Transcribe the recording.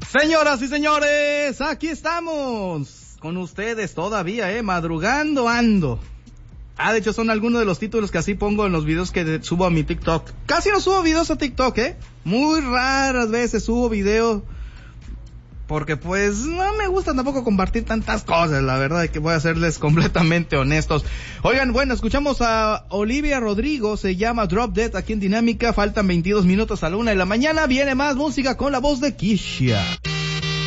Señoras y señores, aquí estamos con ustedes todavía, madrugando ando. De hecho son algunos de los títulos que así pongo en los videos que subo a mi TikTok. Casi no subo videos a TikTok, muy raras veces subo videos, porque pues no me gusta tampoco compartir tantas cosas, la verdad es que voy a serles completamente honestos. Oigan, bueno, escuchamos a Olivia Rodrigo, se llama Drop Dead aquí en Dinámica, faltan 22 minutos a la 1 de la mañana, viene más música con la voz de Kisha.